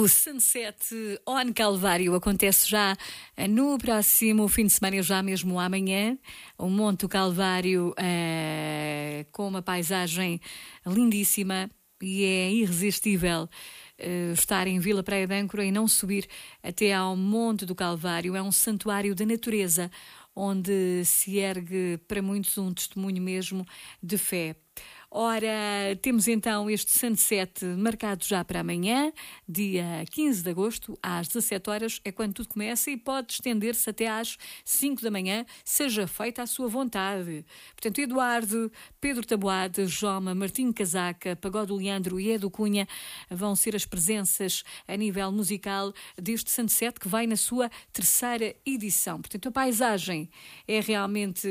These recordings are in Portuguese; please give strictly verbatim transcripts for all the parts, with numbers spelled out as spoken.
O Sunset on Calvário acontece já no próximo fim de semana, já mesmo amanhã. O Monte do Calvário é, com uma paisagem lindíssima e é irresistível uh, estar em Vila Praia de Âncora e não subir até ao Monte do Calvário. É um santuário da natureza onde se ergue para muitos um testemunho mesmo de fé. Ora, temos então este sunset marcado já para amanhã, dia quinze de agosto, às dezassete horas, é quando tudo começa e pode estender-se até às cinco da manhã, seja feita à sua vontade. Portanto, Eduardo, Pedro Taboada, Joma, Martinho Casaca, Pagode Leandro e Edu Cunha vão ser as presenças a nível musical deste sunset que vai na sua terceira edição. Portanto, a paisagem é realmente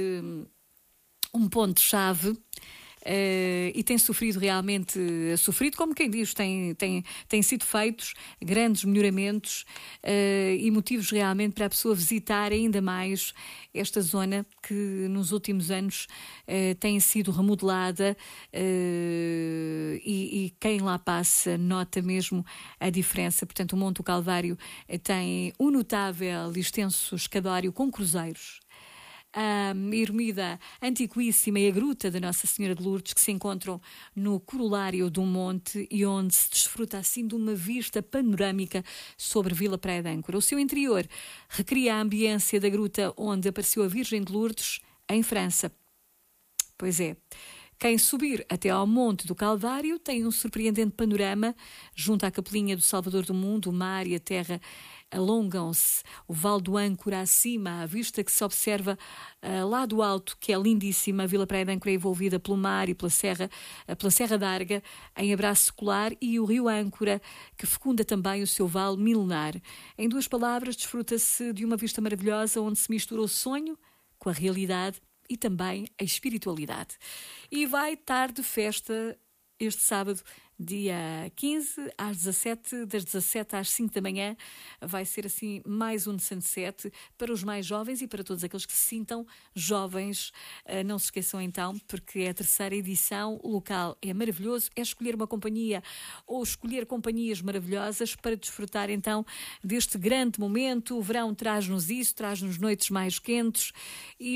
um ponto-chave. Uh, e tem sofrido realmente, sofrido como quem diz, tem, tem, tem sido feitos grandes melhoramentos uh, e motivos realmente para a pessoa visitar ainda mais esta zona que nos últimos anos uh, tem sido remodelada uh, e, e quem lá passa nota mesmo a diferença. Portanto, o Monte do Calvário tem um notável e extenso escadório com cruzeiros, a ermida antiquíssima e a gruta da Nossa Senhora de Lourdes, que se encontram no corolário do monte e onde se desfruta assim de uma vista panorâmica sobre Vila Praia de Âncora. O seu interior recria a ambiência da gruta onde apareceu a Virgem de Lourdes, em França. Pois é. Quem subir até ao Monte do Calvário tem um surpreendente panorama junto à capelinha do Salvador do Mundo. O mar e a terra alongam-se, o Val do Âncora acima, a vista que se observa uh, lá do alto, que é lindíssima. A Vila Praia de Âncora é envolvida pelo mar e pela serra, uh, pela Serra d'Arga, em abraço secular, e o rio Âncora, que fecunda também o seu vale milenar. Em duas palavras, desfruta-se de uma vista maravilhosa onde se mistura o sonho com a realidade e também a espiritualidade. E vai estar de festa este sábado, dia quinze, às dezassete, das dezassete às cinco da manhã. Vai ser assim mais um sunset para os mais jovens e para todos aqueles que se sintam jovens. Não se esqueçam então, porque é a terceira edição, o local é maravilhoso, é escolher uma companhia ou escolher companhias maravilhosas para desfrutar então deste grande momento. O verão traz-nos isso, traz-nos noites mais quentes e